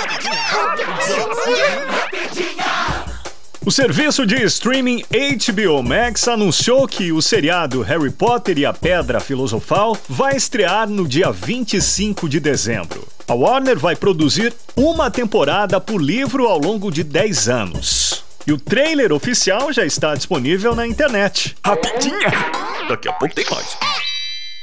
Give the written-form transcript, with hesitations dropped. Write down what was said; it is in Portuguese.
O serviço de streaming HBO Max anunciou que o seriado Harry Potter e a Pedra Filosofal vai estrear no dia 25 de dezembro. A Warner vai produzir uma temporada por livro ao longo de 10 anos. E o trailer oficial já está disponível na internet. Rapidinha! Daqui a pouco tem mais.